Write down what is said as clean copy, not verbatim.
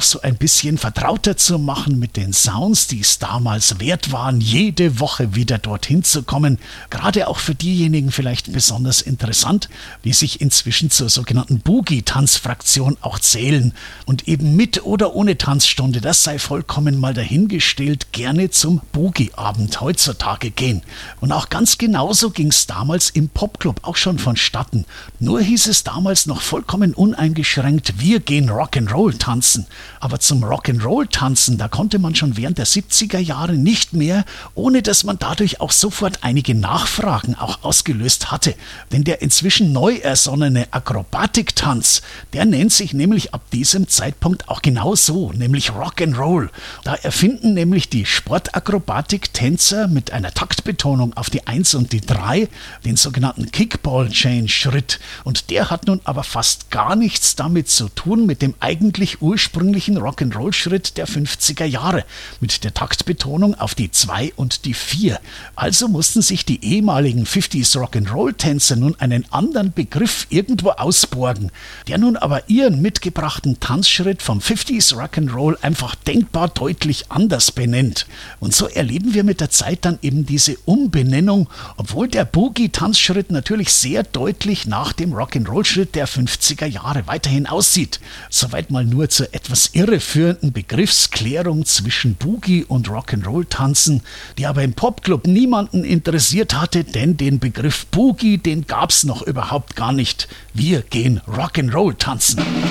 so ein bisschen vertrauter zu machen mit den Sounds, die es damals wert waren, jede Woche wieder dorthin zu kommen. Gerade auch für diejenigen vielleicht besonders interessant, die sich inzwischen zur sogenannten Boogie-Tanzfraktion auch zählen und eben mit oder ohne Tanzstunde, das sei vollkommen mal dahingestellt, gerne zum Boogie-Abend heutzutage gehen. Und auch ganz genauso ging es damals im Popclub auch schon vonstatten. Nur hieß es damals noch vollkommen uneingeschränkt, wir gehen Rock'n'Roll tanzen. Aber zum Rock'n'Roll tanzen, da konnte man schon während der 70er Jahre nicht mehr, ohne dass man dadurch auch sofort einige Nachfragen auch ausgelöst hatte. Denn der inzwischen neu ersonnene Akrobatiktanz, der nennt sich nämlich ab diesem Zeitpunkt auch genau so, nämlich Rock'n'Roll. Da erfinden nämlich die Sportakrobatik-Tänzer mit einer Taktbetonung auf die 1 und die 3 den sogenannten Kickball-Change-Schritt. Und der hat nun aber fast gar nichts damit zu tun mit dem eigentlich ursprünglichen Rock'n'Roll-Schritt der 50er Jahre, mit der Taktbetonung auf die 2 und die 4. Also mussten sich die ehemaligen 50s Rock'n'Roll-Tänzer nun einen anderen Begriff irgendwo ausborgen, der nun aber ihren mitgebrachten Tanzschritt vom 50s Rock'n'Roll einfach denkbar deutlich anders benennt. Und so erleben wir mit der Zeit dann eben diese Umbenennung, obwohl der Boogie-Tanzschritt natürlich sehr deutlich nach dem Rock'n'Roll-Schritt der 50er Jahre weiterhin aussieht. Soweit mal nur zur etwas irreführenden Begriffsklärung zwischen Boogie und Rock'n'Roll-Tanzen, die aber im Popclub niemanden interessiert hatte, denn den Begriff Boogie, den gab's noch überhaupt gar nicht. Wir gehen Rock'n'Roll tanzen.